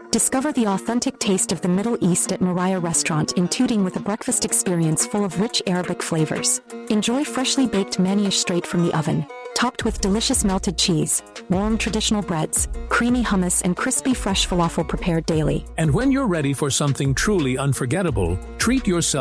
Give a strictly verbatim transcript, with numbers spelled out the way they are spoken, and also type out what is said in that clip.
Discover the authentic taste of the Middle East at Moriah Restaurant in Tooting with a breakfast experience full of rich Arabic flavors. Enjoy freshly baked manish straight from the oven, topped with delicious melted cheese, warm traditional breads, creamy hummus, and crispy fresh falafel prepared daily. And when you're ready for something truly unforgettable, treat yourself